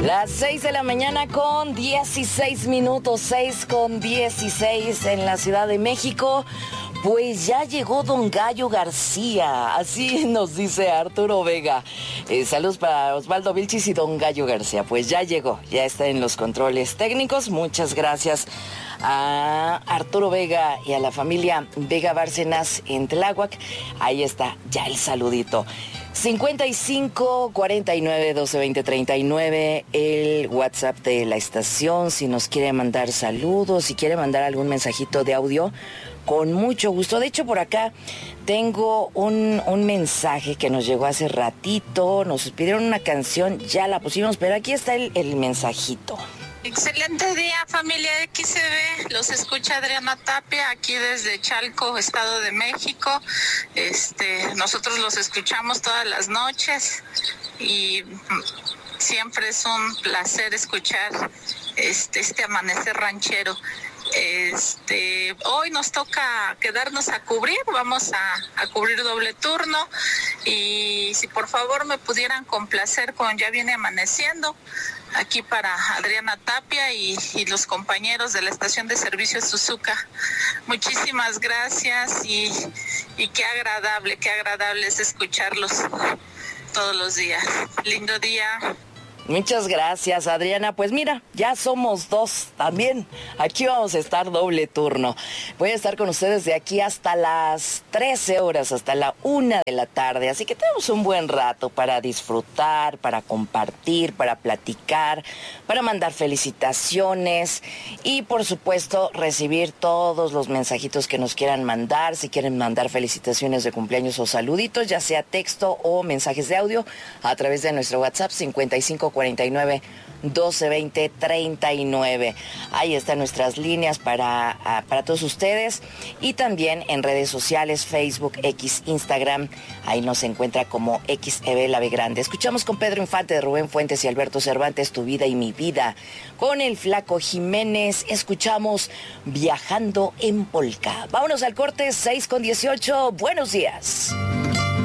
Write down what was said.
Las 6 de la mañana con 16 minutos, 6 con 16 en la Ciudad de México. Pues ya llegó don Gallo García, así nos dice Arturo Vega. Saludos para Osvaldo Vilchis y don Gallo García. Pues ya llegó, ya está en los controles técnicos. Muchas gracias a Arturo Vega y a la familia Vega Bárcenas en Tláhuac. Ahí está ya el saludito. 55 49 12 20 39, el WhatsApp de la estación. Si nos quiere mandar saludos, si quiere mandar algún mensajito de audio, con mucho gusto. De hecho, por acá tengo un mensaje que nos llegó hace ratito. Nos pidieron una canción, ya la pusimos, pero aquí está el mensajito. Excelente día, familia XCB. Los escucha Adriana Tapia, aquí desde Chalco, Estado de México. Nosotros los escuchamos todas las noches y siempre es un placer escuchar este amanecer ranchero. Hoy nos toca quedarnos a cubrir, vamos a cubrir doble turno, y si por favor me pudieran complacer con Ya Viene Amaneciendo, aquí para Adriana Tapia y los compañeros de la estación de servicio Suzuka. Muchísimas gracias y qué agradable es escucharlos todos los días. Lindo día. Muchas gracias, Adriana. Pues mira, ya somos dos también. Aquí vamos a estar doble turno. Voy a estar con ustedes de aquí hasta las 13 horas, hasta la 1 de la tarde. Así que tenemos un buen rato para disfrutar, para compartir, para platicar, para mandar felicitaciones y, por supuesto, recibir todos los mensajitos que nos quieran mandar. Si quieren mandar felicitaciones de cumpleaños o saluditos, ya sea texto o mensajes de audio, a través de nuestro WhatsApp 55 49 12 20 39. Ahí están nuestras líneas para todos ustedes, y también en redes sociales, Facebook, X, Instagram. Ahí nos encuentra como XEB La Ve Grande. Escuchamos con Pedro Infante, de Rubén Fuentes y Alberto Cervantes, Tu Vida y Mi Vida. Con el Flaco Jiménez escuchamos Viajando en Polka. Vámonos al corte, 6 con 18. Buenos días.